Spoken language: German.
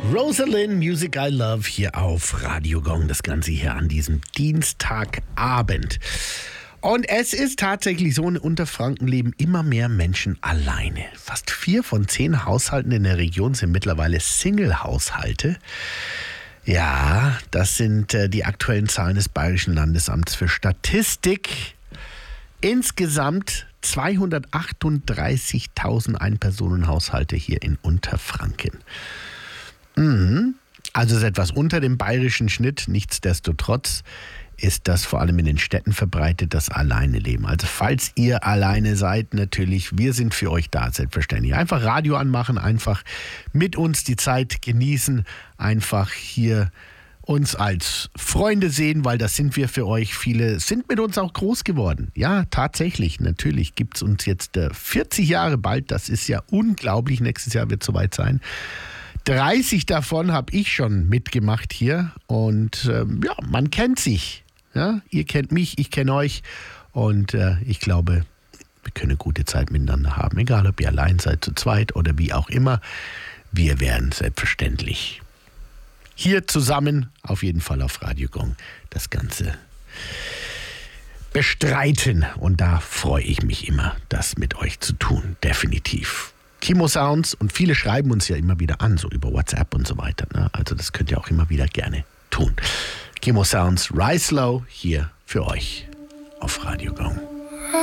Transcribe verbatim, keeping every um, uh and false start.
Rosalind, Music I Love, hier auf Radio Gong. Das Ganze hier an diesem Dienstagabend. Und es ist tatsächlich so, in Unterfranken leben immer mehr Menschen alleine. Fast vier von zehn Haushalten in der Region sind mittlerweile Single-Haushalte. Ja, das sind äh, die aktuellen Zahlen des Bayerischen Landesamts für Statistik. Insgesamt zweihundertachtunddreißigtausend Einpersonenhaushalte hier in Unterfranken. Mhm. Also ist etwas unter dem bayerischen Schnitt. Nichtsdestotrotz ist das vor allem in den Städten verbreitet, das Alleineleben. Also falls ihr alleine seid, natürlich, wir sind für euch da, selbstverständlich. Einfach Radio anmachen, einfach mit uns die Zeit genießen, einfach hier uns als Freunde sehen, weil das sind wir für euch. Viele sind mit uns auch groß geworden. Ja, tatsächlich, natürlich gibt es uns jetzt äh, vierzig Jahre bald, das ist ja unglaublich, nächstes Jahr wird es soweit sein. dreißig davon habe ich schon mitgemacht hier und ähm, ja, man kennt sich. Ja, ihr kennt mich, ich kenne euch und äh, ich glaube, wir können eine gute Zeit miteinander haben, egal ob ihr allein seid, zu zweit oder wie auch immer. Wir werden selbstverständlich hier zusammen, auf jeden Fall auf Radio Gong, das Ganze bestreiten und da freue ich mich immer, das mit euch zu tun, definitiv. Kimo Sounds und viele schreiben uns ja immer wieder an, so über WhatsApp und so weiter. Ne? Also das könnt ihr auch immer wieder gerne tun. Kimo Sounds, Rise Low hier für euch auf Radio Gong.